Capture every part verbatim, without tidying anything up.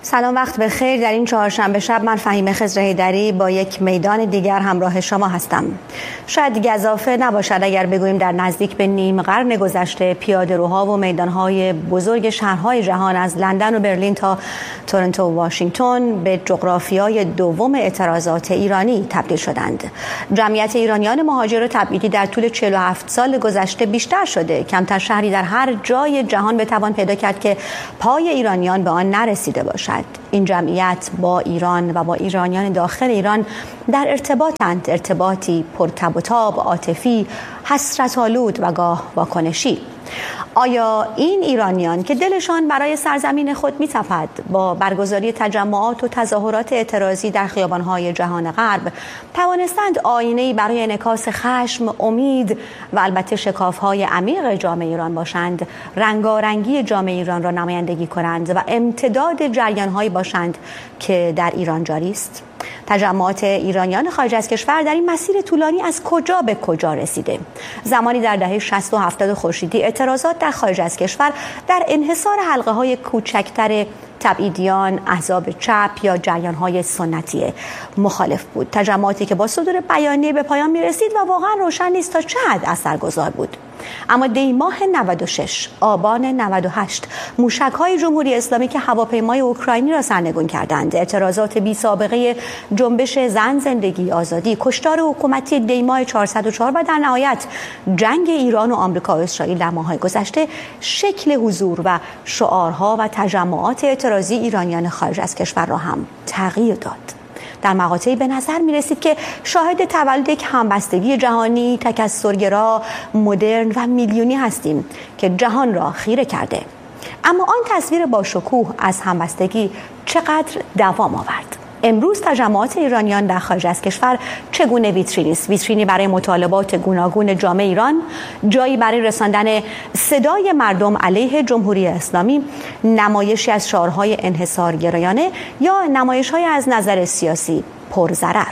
سلام، وقت بخیر. در این چهارشنبه شب من فهیمه خضر حیدری با یک میدان دیگر همراه شما هستم. شاید دیگه اضافه نباشد اگر بگوییم در نزدیک به نیم قرن گذشته پیاده‌روها و میدانهای بزرگ شهرهای جهان از لندن و برلین تا تورنتو و واشنگتن به جغرافیای دوم اعتراضات ایرانی تبدیل شدند. جمعیت ایرانیان مهاجر و تبعیدی در طول چهل و هفت سال گذشته بیشتر شده. کمتر شهری در هر جای جهان بتوان پیدا کرد که پای ایرانیان به آن نرسیده باشد. این جمعیت با ایران و با ایرانیان داخل ایران در ارتباطند، ارتباطی پرتب و تاب، عاطفی، حسرت‌آلود و گاه واکنشی. آیا این ایرانیان که دلشان برای سرزمین خود می‌تپد با برگزاری تجمعات و تظاهرات اعتراضی در خیابان‌های جهان غرب توانستند آینه‌ای برای انعکاس خشم، امید و البته شکاف‌های عمیق جامعه ایران باشند، رنگارنگی جامعه ایران را نمایندگی کنند و امتداد جریان‌هایی باشند که در ایران جاری است؟ تجمعات ایرانیان خارج از کشور در این مسیر طولانی از کجا به کجا رسیده؟ زمانی در دهه شصت و هفتاد خورشیدی اعتراضات در خارج از کشور در انحصار حلقه‌های کوچکتر تبعیدیان، احزاب چپ یا جریان‌های سنتی مخالف بود. تجمعاتی که با صدور بیانیه به پایان می‌رسید و واقعا روشن نیست تا چه حد اثرگذار بود. اما دی ماه نود و شش، آبان نود و هشت، موشک‌های جمهوری اسلامی که هواپیمای اوکراینی را سرنگون کردند، اعتراضات بی سابقه جنبش زن، زندگی، آزادی، کشتار حکومتی دی ماه چهارصد و چهار و در نهایت جنگ ایران و آمریکا و اسرائیل در ماه‌های گذشته شکل حضور و شعارها و تجمعات اعتراضی ایرانیان خارج از کشور را هم تغییر داد. در مقاطعی به نظر می رسید که شاهد تولد یک همبستگی جهانی، تکثرگرا، مدرن و میلیونی هستیم که جهان را خیره کرده. اما آن تصویر با شکوه از همبستگی چقدر دوام آورد؟ امروز تجمعات ایرانیان در خارج از کشور چگونه ویترینی است؟ ویترینی برای مطالبات گوناگون جامعه ایران، جایی برای رساندن صدای مردم علیه جمهوری اسلامی، نمایشی از شعارهای انحصارگرایانه یا نمایش‌های از نظر سیاسی پرضرر.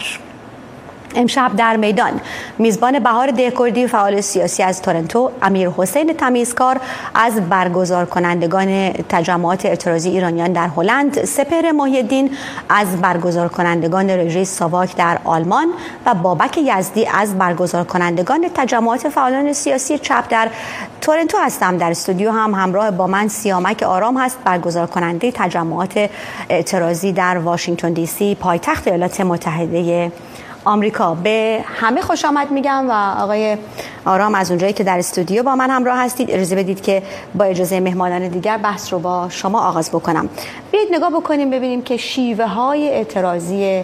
امشب در میدان میزبان بهار دهکردی، فعال سیاسی از تورنتو، امیر حسین تمیزکار از برگزار کنندگان تجمعات اعتراضی ایرانیان در هلند، سپهر محی‌الدین از برگزار کنندگان رژه ساواک در آلمان و بابک یزدی از برگزار کنندگان تجمعات فعالان سیاسی چپ در تورنتو هستم. در استودیو هم همراه با من سیامک آرام هست، برگزار کننده تجمعات اعتراضی در واشنگتن دی سی، پایتخت ایالات متحده آمریکا. به همه خوش آمد میگم و آقای آرام از اونجایی که در استودیو با من همراه هستید اجازه بدید که با اجازه مهمانان دیگر بحث رو با شما آغاز بکنم. بیایید نگاه بکنیم ببینیم که شیوه های اعتراضی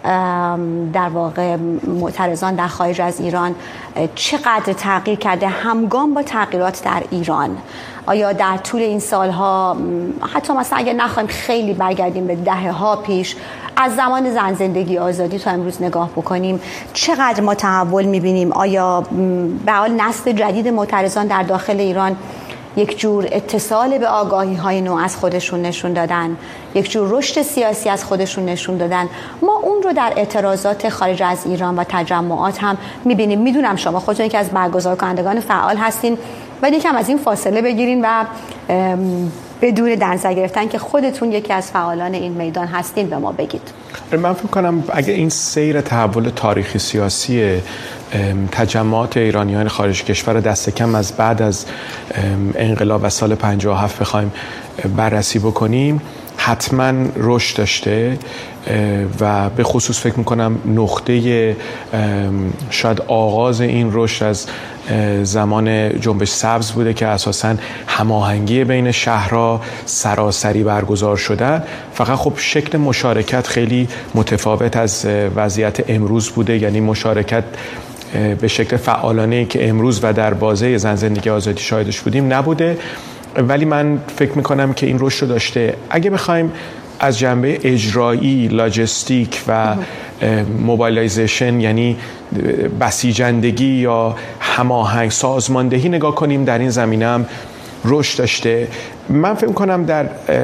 در واقع معترضان در خارج از ایران چقدر تغییر کرده همگام با تغییرات در ایران. آیا در طول این سالها، حتی مثلا اگر نخواهیم خیلی برگردیم به دهه ها پیش، از زمان زن، زندگی، آزادی تا امروز نگاه بکنیم، چقدر ما تحول می‌بینیم؟ آیا به حال نسل جدید معترضان در داخل ایران یک جور اتصال به آگاهی‌های نو از خودشون نشون دادن، یک جور رشد سیاسی از خودشون نشون دادن؟ ما اون رو در اعتراضات خارج از ایران و تجمعات هم می‌بینیم. میدونم شما خودتون که از برگزار کنندگان فعال هستین، ولی یکم از این فاصله بگیرین و بدون در نظر گرفتن که خودتون یکی از فعالان این میدان هستین به ما بگید. من فکر کنم اگه این سیر تحول تاریخی سیاسی تجمعات ایرانیان خارج کشور دست کم از بعد از انقلاب و سال پنجاه و هفت بخوایم بررسی بکنیم، حتما رشد داشته و به خصوص فکر میکنم نقطه شاید آغاز این رشد از زمان جنبش سبز بوده که اساساً هماهنگی بین شهرها سراسری برگزار شده. فقط خب شکل مشارکت خیلی متفاوت از وضعیت امروز بوده، یعنی مشارکت به شکل فعالانه‌ای که امروز و در بازه زن، زندگی، آزادی شاهدش بودیم نبوده، ولی من فکر میکنم که این رشد رو داشته. اگه بخوایم از جنبه اجرایی، لاجستیک و موبایلایزیشن، یعنی بسیجندگی یا هماهنگ، سازماندهی نگاه کنیم، در این زمینه هم رشد داشته. من فکر کنم در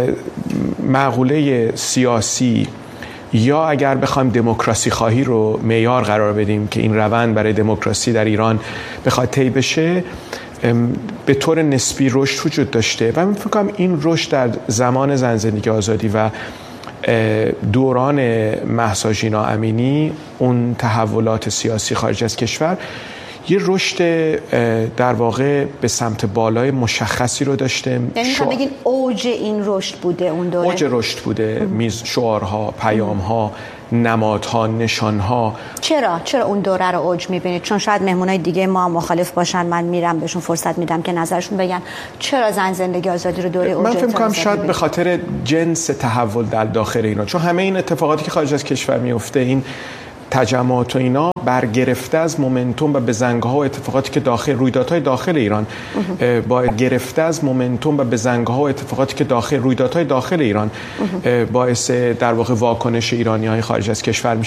مقوله سیاسی یا اگر بخوایم دموکراسی خواهی رو معیار قرار بدیم که این روند برای دموکراسی در ایران بخواد طی بشه، به طور نسبی رشد وجود داشته و من فکر کنم این رشد در زمان زن، زندگی، آزادی و دوران مهسا ژینا امینی اون تحولات سیاسی خارج از کشور یه رشد در واقع به سمت بالای مشخصی رو داشته. یعنی شو... بگین اوج این رشد بوده اون دوره؟ اوج رشد بوده. میز شعارها، پیامها، نمادها، نشانها. چرا چرا اون دوره رو اوج میبینید؟ چون شاید مهمونای دیگه ما مخالف باشن، من میرم بهشون فرصت میدم که نظرشون بگن. چرا زن زندگی آزادی رو دوره اوج؟ من فکر می‌کنم شاید به خاطر جنس تحول در داخل اینا، چون همه این اتفاقاتی که خارج از کشور میفته، این تجمعات و اینا برگرفته از مومنتوم و بزنگ‌ها و اتفاقاتی که داخل رویدادهای داخل ایران با گرفته از مومنتوم و بزنگ‌ها و اتفاقاتی که داخل رویدادهای داخل ایران باعث در واقع واکنش ایرانی‌های خارج از کشور میشه.